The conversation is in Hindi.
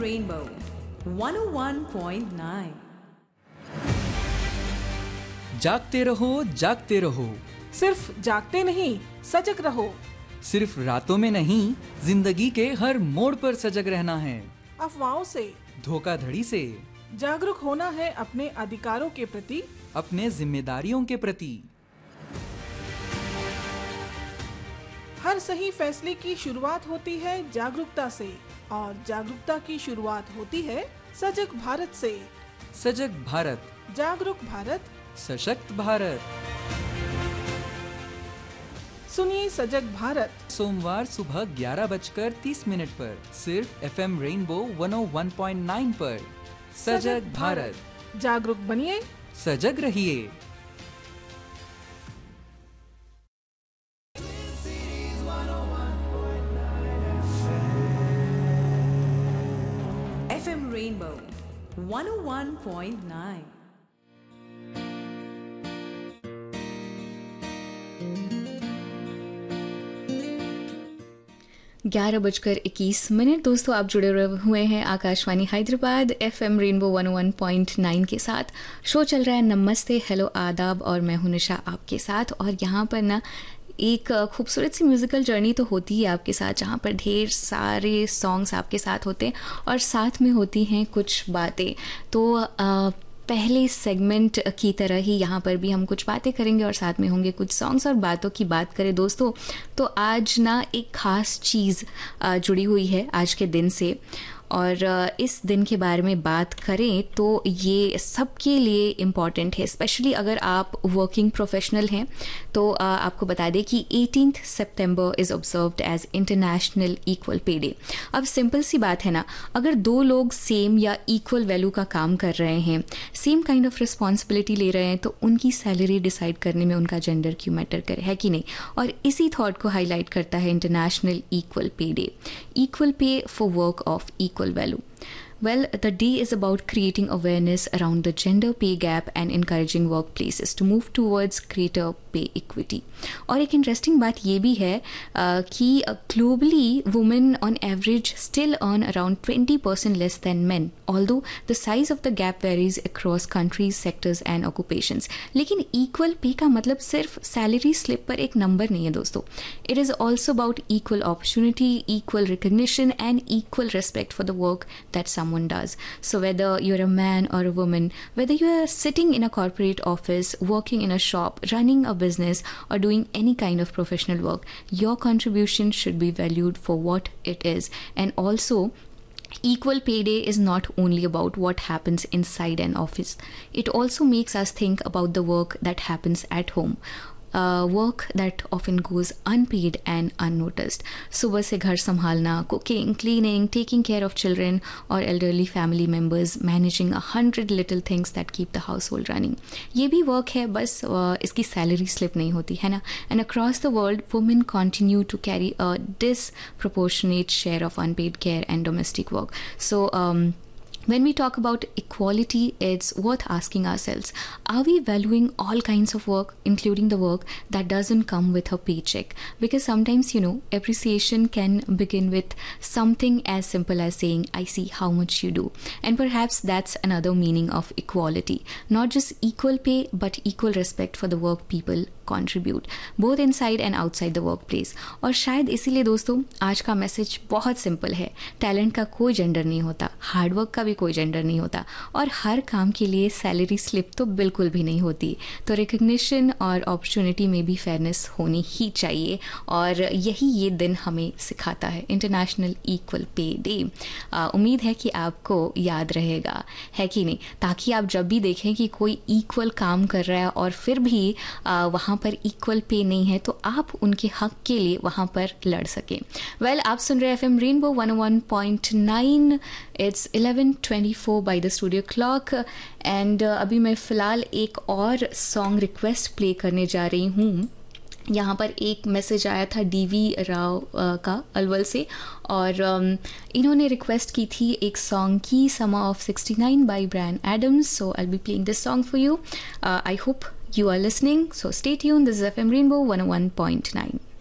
Rainbow 101.9। जागते रहो, सिर्फ जागते नहीं, सजग रहो। सिर्फ रातों में नहीं, जिंदगी के हर मोड़ पर सजग रहना है। अफवाहों से, धोखाधड़ी से, जागरूक होना है अपने अधिकारों के प्रति, अपने जिम्मेदारियों के प्रति। हर सही फैसले की शुरुआत होती है जागरूकता से, और जागरूकता की शुरुआत होती है सजग भारत से। सजग भारत, जागरूक भारत, सशक्त भारत। सुनिए सजग भारत सोमवार सुबह 11:30 पर सिर्फ FM रेनबो 101.9 पर। सजग भारत, जागरूक बनिए, सजग रहिए। FM Rainbow 101.9। 11:21। दोस्तों, आप जुड़े हुए हैं आकाशवाणी हैदराबाद FM रेनबो 101.9 के साथ। शो चल रहा है नमस्ते, हेलो, आदाब, और मैं हूं निशा आपके साथ। और यहाँ पर ना एक खूबसूरत सी म्यूज़िकल जर्नी तो होती है आपके साथ, जहाँ पर ढेर सारे सॉन्ग्स आपके साथ होते हैं और साथ में होती हैं कुछ बातें। तो पहले सेगमेंट की तरह ही यहाँ पर भी हम कुछ बातें करेंगे और साथ में होंगे कुछ सॉन्ग्स। और बातों की बात करें दोस्तों, तो आज ना एक ख़ास चीज़ जुड़ी हुई है आज के दिन से, और इस दिन के बारे में बात करें तो ये सबके लिए इम्पॉर्टेंट है। स्पेशली अगर आप वर्किंग प्रोफेशनल हैं तो आपको बता दें कि 18 सितंबर is observed as international equal pay day. अब सिंपल सी बात है ना, अगर दो लोग सेम या इक्वल वैल्यू का काम कर रहे हैं, सेम काइंड ऑफ रिस्पॉन्सिबिलिटी ले रहे हैं, तो उनकी सैलरी डिसाइड करने में उनका जेंडर क्यों मैटर करे, है कि नहीं। और इसी थॉट को हाईलाइट करता है international equal pay day, equal pay for work of equal value. Well, the day is about creating awareness around the gender pay gap and encouraging workplaces to move towards greater pay equity. और एक इंटरेस्टिंग बात ये भी है कि globally women on average still earn around 20% less than men, although the size of the gap varies across countries, sectors and occupations. लेकिन equal pay का मतलब सिर्फ सैलरी स्लिप पर एक नंबर नहीं है दोस्तों. It is also about equal opportunity, equal recognition and equal respect for the work that someone does. So whether you're a man or a woman, whether you are sitting in a corporate office, working in a shop, running a business or doing any kind of professional work, your contribution should be valued for what it is. And also, equal pay day is not only about what happens inside an office. It also makes us think about the work that happens at home. Work that often goes unpaid and unnoticed. सुबह से घर संभालना, cooking, cleaning, taking care of children or elderly family members, managing 100 little things that keep the household running. ये भी work है, बस इसकी salary slip नहीं होती है ना. And across the world, women continue to carry a disproportionate share of unpaid care and domestic work. So when we talk about equality, it's worth asking ourselves, are we valuing all kinds of work, including the work that doesn't come with a paycheck? Because sometimes, you know, appreciation can begin with something as simple as saying, I see how much you do. And perhaps that's another meaning of equality. Not just equal pay, but equal respect for the work people contribute, both inside and outside the workplace. और शायद इसीलिए दोस्तों आज का मैसेज बहुत सिंपल है, टैलेंट का कोई जेंडर नहीं होता, हार्डवर्क का भी कोई जेंडर नहीं होता, और हर काम के लिए सैलरी स्लिप तो बिल्कुल भी नहीं होती। तो रिकग्निशन और अपॉर्चुनिटी में भी फेयरनेस होनी ही चाहिए, और यही ये दिन हमें सिखाता है, इंटरनेशनल इक्वल पे डे। उम्मीद है कि आपको याद रहेगा, है कि नहीं, ताकि आप जब भी देखें कि कोई इक्वल काम कर रहा है और फिर भी वहाँ पर इक्वल पे नहीं है, तो आप उनके हक के लिए वहाँ पर लड़ सकें। वेल, आप सुन रहे FM rainbow 101.9। It's 11:24 by the studio clock. And अभी मैं फ़िलहाल एक और सॉन्ग रिक्वेस्ट प्ले करने जा रही हूँ। यहाँ पर एक मैसेज आया था DV राव का अलवल से, और इन्होंने रिक्वेस्ट की थी एक सॉन्ग की, summer of 69 by Brian Adams. So I will be playing this song for you. I hope you are listening, so stay tuned. This is FM Rainbow 101.9.